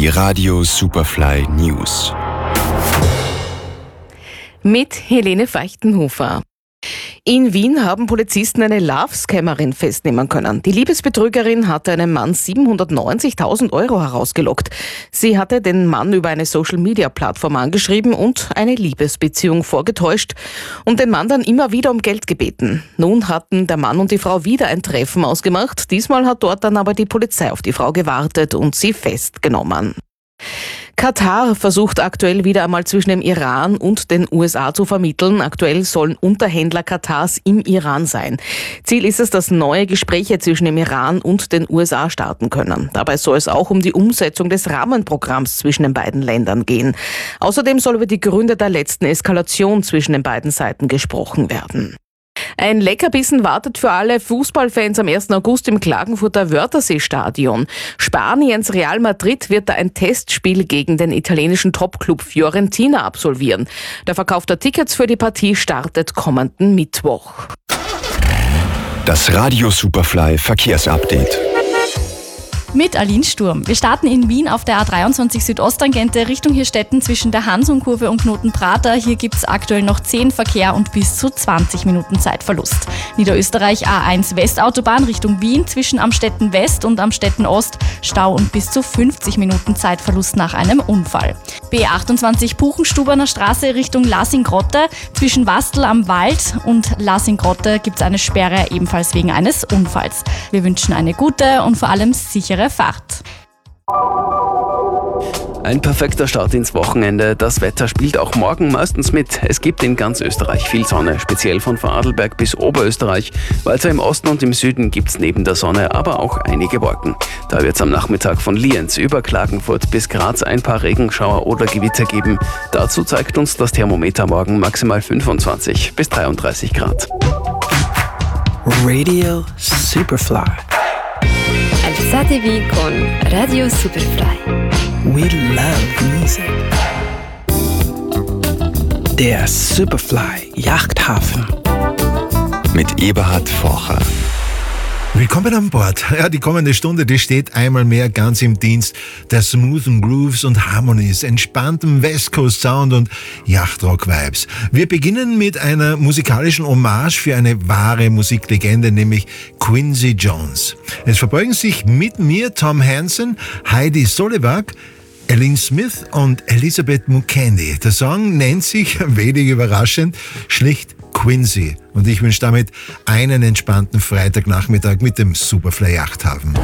Die Radio Superfly News. Mit Helene Feichtenhofer. In Wien haben Polizisten eine Love-Scammerin festnehmen können. Die Liebesbetrügerin hatte einem Mann 790.000 € herausgelockt. Sie hatte den Mann über eine Social-Media-Plattform angeschrieben und eine Liebesbeziehung vorgetäuscht und den Mann dann immer wieder um Geld gebeten. Nun hatten der Mann und die Frau wieder ein Treffen ausgemacht. Diesmal hat dort dann aber die Polizei auf die Frau gewartet und sie festgenommen. Katar versucht aktuell wieder einmal zwischen dem Iran und den USA zu vermitteln. Aktuell sollen Unterhändler Katars im Iran sein. Ziel ist es, dass neue Gespräche zwischen dem Iran und den USA starten können. Dabei soll es auch um die Umsetzung des Rahmenprogramms zwischen den beiden Ländern gehen. Außerdem soll über die Gründe der letzten Eskalation zwischen den beiden Seiten gesprochen werden. Ein Leckerbissen wartet für alle Fußballfans am 1. August im Klagenfurter Wörthersee-Stadion. Spaniens Real Madrid wird da ein Testspiel gegen den italienischen Topclub Fiorentina absolvieren. Der Verkauf der Tickets für die Partie startet kommenden Mittwoch. Das Radio Superfly Verkehrsupdate. Mit Aline Sturm. Wir starten in Wien auf der A23 Südosttangente Richtung Hirstetten zwischen der Hansumkurve und Knotenprater. Hier gibt es aktuell noch 10 Verkehr und bis zu 20 Minuten Zeitverlust. Niederösterreich A1 Westautobahn Richtung Wien zwischen Amstetten West und Amstetten Ost. Stau und bis zu 50 Minuten Zeitverlust nach einem Unfall. B28 Buchenstuberner Straße Richtung Lasingrotte. Zwischen Wastel am Wald und Lasingrotte gibt es eine Sperre, ebenfalls wegen eines Unfalls. Wir wünschen eine gute und vor allem sichere Fahrt. Ein perfekter Start ins Wochenende. Das Wetter spielt auch morgen meistens mit. Es gibt in ganz Österreich viel Sonne, speziell von Vorarlberg bis Oberösterreich. Weiter im Osten und im Süden gibt es neben der Sonne aber auch einige Wolken. Da wird es am Nachmittag von Lienz über Klagenfurt bis Graz ein paar Regenschauer oder Gewitter geben. Dazu zeigt uns das Thermometer morgen maximal 25 bis 33 Grad. Radio Superfly. Alzatevi con Radio Superfly. We love music. Der Superfly Yachthafen. Mit Eberhard Forcher. Willkommen an Bord. Ja, die kommende Stunde, die steht einmal mehr ganz im Dienst der smoothen Grooves und Harmonies, entspanntem West Coast Sound und Yachtrock-Vibes. Wir beginnen mit einer musikalischen Hommage für eine wahre Musiklegende, nämlich Quincy Jones. Es verbeugen sich mit mir Tom Hansen, Heidi Solewak, Eileen Smith und Elizabeth Mukendi. Der Song nennt sich, wenig überraschend, schlicht Quincy. Und ich wünsche damit einen entspannten Freitagnachmittag mit dem Superfly Yachthafen.